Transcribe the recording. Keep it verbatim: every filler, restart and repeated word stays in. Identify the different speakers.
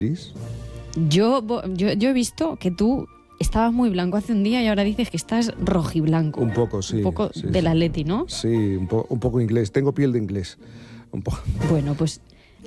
Speaker 1: Yo, yo, yo he visto que tú estabas muy blanco hace un día y ahora dices que estás rojiblanco.
Speaker 2: Un poco, sí.
Speaker 1: Un poco
Speaker 2: sí,
Speaker 1: del
Speaker 2: sí.
Speaker 1: Atleti, ¿no?
Speaker 2: Sí, un, po- un poco inglés. Tengo piel de inglés. Un poco.
Speaker 1: Bueno, pues